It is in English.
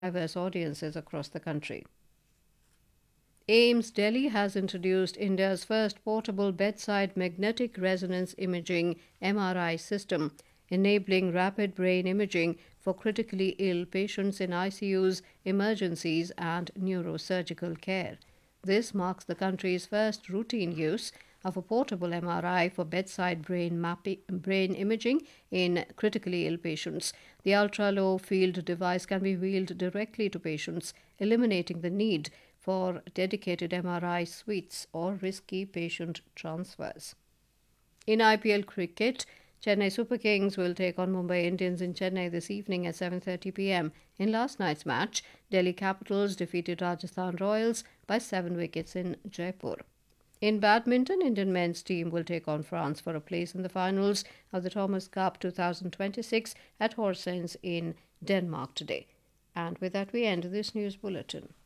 diverse audiences across the country. AIIMS Delhi has introduced India's first portable bedside magnetic resonance imaging MRI system, enabling rapid brain imaging for critically ill patients in ICUs, emergencies, and neurosurgical care. This marks the country's first routine use of a portable MRI for bedside brain imaging in critically ill patients. The ultra low field device can be wheeled directly to patients, eliminating the need for dedicated MRI suites or risky patient transfers. In IPL cricket, Chennai Super Kings will take on Mumbai Indians in Chennai this evening at 7:30 p.m. In last night's match, Delhi Capitals defeated Rajasthan Royals by 7 wickets in Jaipur. In badminton, Indian men's team will take on France for a place in the finals of the Thomas Cup 2026 at Horsens in Denmark today. And with that, we end this news bulletin.